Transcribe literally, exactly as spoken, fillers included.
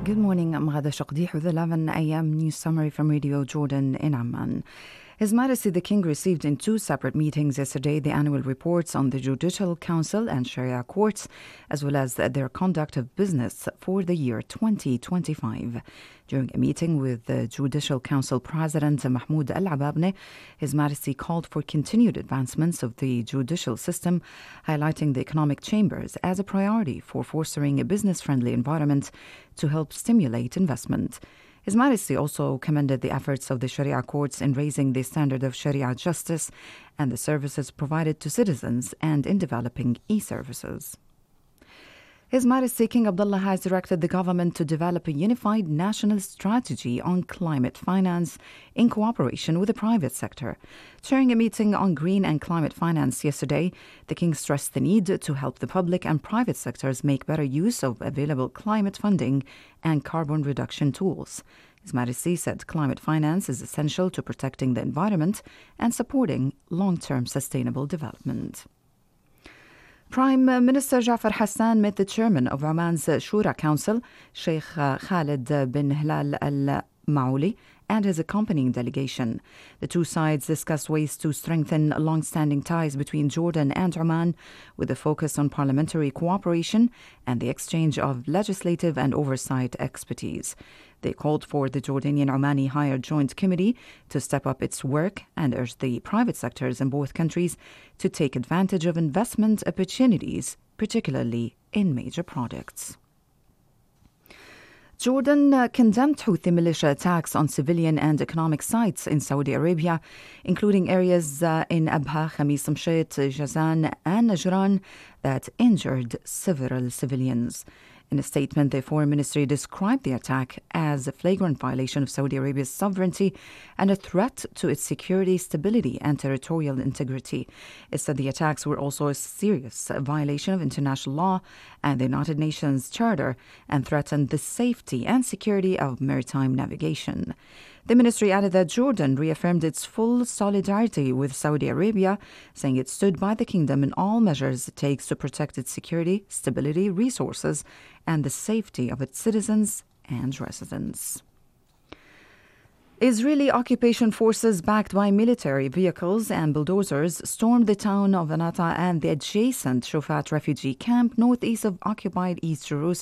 Good morning. I'm Ghada Shaqdih with eleven a m news summary from Radio Jordan in Amman. His Majesty the King received in two separate meetings yesterday the annual reports on the Judicial Council and Sharia courts, as well as their conduct of business for the year twenty twenty-five. During a meeting with the Judicial Council President Mahmoud Al-Ababne, His Majesty called for continued advancements of the judicial system, highlighting the economic chambers as a priority for fostering a business-friendly environment to help stimulate investment. His Majesty also commended the efforts of the Sharia courts in raising the standard of Sharia justice and the services provided to citizens and in developing e-services. His Majesty King Abdullah has directed the government to develop a unified national strategy on climate finance in cooperation with the private sector. Chairing a meeting on green and climate finance yesterday, the King stressed the need to help the public and private sectors make better use of available climate funding and carbon reduction tools. His Majesty said climate finance is essential to protecting the environment and supporting long-term sustainable development. Prime Minister Jafar Hassan met the chairman of Oman's Shura Council, Sheikh Khalid bin Hilal Al Mauli, and his accompanying delegation. The two sides discussed ways to strengthen long-standing ties between Jordan and Oman, with a focus on parliamentary cooperation and the exchange of legislative and oversight expertise. They called for the Jordanian-Omani Higher Joint Committee to step up its work and urged the private sectors in both countries to take advantage of investment opportunities, particularly in major projects. Jordan uh, condemned Houthi militia attacks on civilian and economic sites in Saudi Arabia, including areas uh, in Abha, Khamis Mshit, Jazan, and Najran that injured several civilians. In a statement, the Foreign Ministry described the attack as a flagrant violation of Saudi Arabia's sovereignty and a threat to its security, stability, and territorial integrity. It said the attacks were also a serious violation of international law and the United Nations Charter and threatened the safety and security of maritime navigation. The ministry added that Jordan reaffirmed its full solidarity with Saudi Arabia, saying it stood by the kingdom in all measures it takes to protect its security, stability, resources, and the safety of its citizens and residents. Israeli occupation forces backed by military vehicles and bulldozers stormed the town of Anata and the adjacent Shofat refugee camp northeast of occupied East Jerusalem.